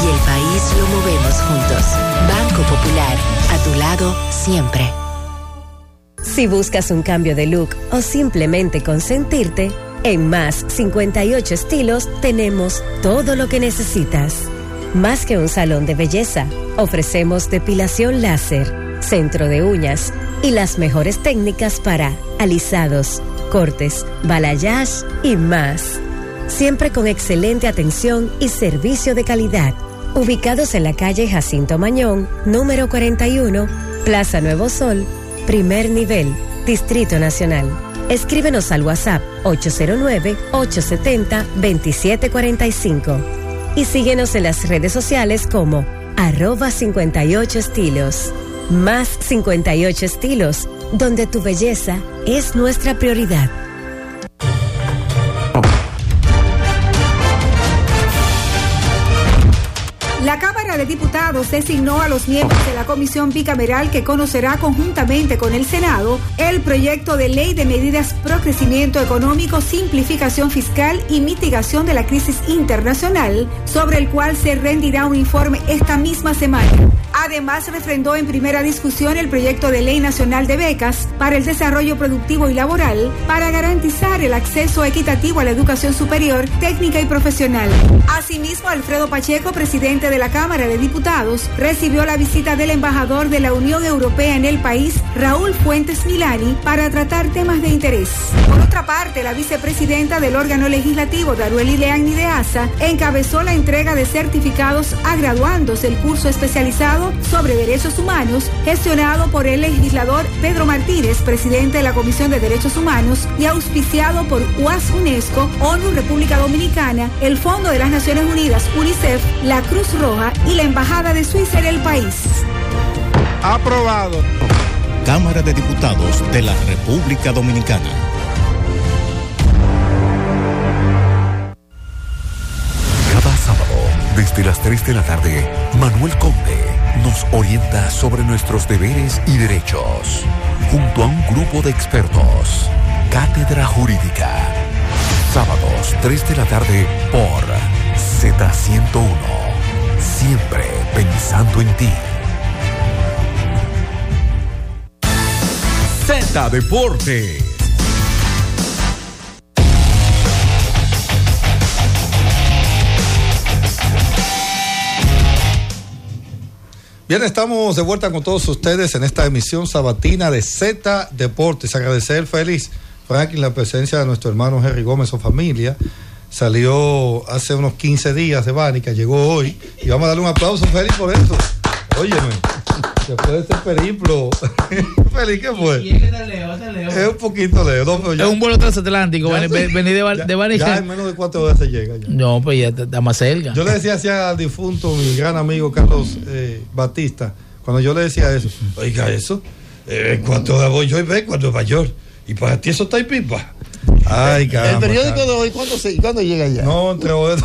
y el país lo movemos juntos. Banco Popular, a tu lado siempre. Si buscas un cambio de look o simplemente consentirte, en Más 58 Estilos tenemos todo lo que necesitas. Más que un salón de belleza, ofrecemos depilación láser, centro de uñas y las mejores técnicas para alisados, cortes, balayage y más. Siempre con excelente atención y servicio de calidad. Ubicados en la calle Jacinto Mañón, número 41, Plaza Nuevo Sol, primer nivel, Distrito Nacional. Escríbenos al WhatsApp 809-870-2745 y síguenos en las redes sociales como @58estilos. Más 58 Estilos, donde tu belleza es nuestra prioridad. La Cámara de Diputados designó a los miembros de la comisión bicameral que conocerá conjuntamente con el Senado el proyecto de ley de medidas pro crecimiento económico, simplificación fiscal y mitigación de la crisis internacional, sobre el cual se rendirá un informe esta misma semana. Además, refrendó en primera discusión el proyecto de ley nacional de becas para el desarrollo productivo y laboral para garantizar el acceso equitativo a la educación superior, técnica y profesional. Asimismo, Alfredo Pacheco, presidente de la Cámara de Diputados, recibió la visita del embajador de la Unión Europea en el país, Raúl Fuentes Milani, para tratar temas de interés. Por otra parte, la vicepresidenta del órgano legislativo, Darueli Leanni de Asa, encabezó la entrega de certificados a graduandos del curso especializado sobre derechos humanos, gestionado por el legislador Pedro Martínez, presidente de la Comisión de Derechos Humanos, y auspiciado por UAS UNESCO, ONU República Dominicana, el Fondo de las Naciones Unidas, UNICEF, la Cruz Roja y la Embajada de Suiza en el país. Aprobado. Cámara de Diputados de la República Dominicana. Cada sábado, desde las 3 de la tarde, Manuel Conde nos orienta sobre nuestros deberes y derechos, junto a un grupo de expertos. Cátedra Jurídica. Sábados, 3 de la tarde, por Z101. Siempre pensando en ti. Z Deportes. Bien, estamos de vuelta con todos ustedes en esta emisión sabatina de Z Deportes. Agradecer, Félix Franklin, la presencia de nuestro hermano Henry Gómez o familia. Salió hace unos 15 días de Bánica, llegó hoy y vamos a darle un aplauso, Félix, por eso. Óyeme, después de este periplo. Félix, ¿qué fue? ¿Y es que tan lejos? Es un poquito lejos. No, es un vuelo transatlántico, venir de Bánica. Ya en menos de 4 horas se llega. Ya. No, pues ya está más cerca. Yo le decía así al difunto, mi gran amigo Carlos Batista, cuando yo le decía eso, oiga eso, en 4 horas voy yo y vengo a Nueva York, y para ti eso está en pipa. Ay, caramba. El periódico de hoy, ¿cuándo llega ya? No, entre hoy.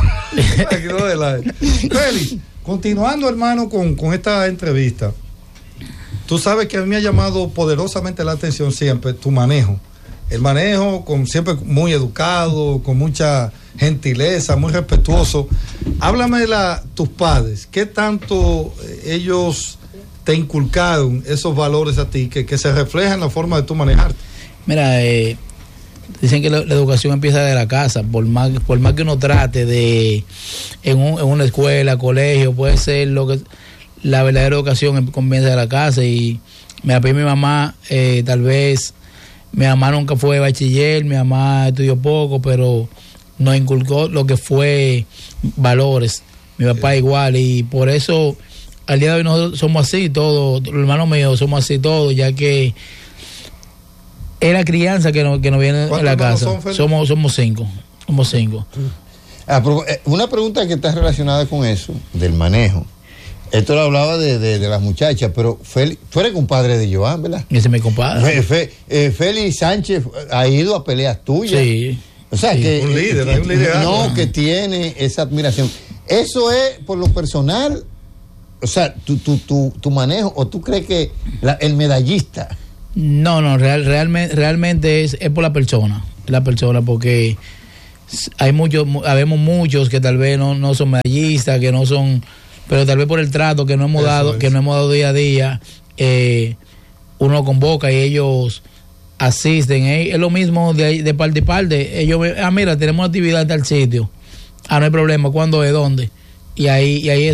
Félix, continuando, hermano, con esta entrevista, tú sabes que a mí me ha llamado poderosamente la atención siempre tu manejo. El manejo siempre muy educado, con mucha gentileza, muy respetuoso. Háblame de tus padres. ¿Qué tanto ellos te inculcaron esos valores a ti que se reflejan en la forma de tú manejarte? Mira, dicen que la educación empieza de la casa. Por más que uno trate de en una escuela, colegio, puede ser la verdadera educación comienza de la casa. Y me apoyó mi mamá, tal vez mi mamá nunca fue bachiller, mi mamá estudió poco, pero nos inculcó lo que fue valores. Mi papá igual, y por eso al día de hoy nosotros somos así todos, los hermanos míos somos así todos, ya que es la crianza que nos viene en la casa. Somos 5. Somos 5. Una pregunta que está relacionada con eso, del manejo. Esto lo hablaba de las muchachas, pero tú eres compadre de Joan, ¿verdad? Ese es mi compadre. Félix Sánchez ha ido a peleas tuyas. Sí. O sea, sí, que un líder. No, que tiene esa admiración. Eso es por lo personal. O sea, tu manejo, o tú crees que el medallista. No, realmente es por la persona, porque habemos muchos que tal vez no son medallistas, que no son pero tal vez por el trato que no hemos dado, que no hemos dado día a día, uno convoca y ellos asisten. Es lo mismo de parte y parte. Ellos, mira, tenemos actividad en tal sitio. No hay problema, ¿cuándo es? ¿Dónde? Y ahí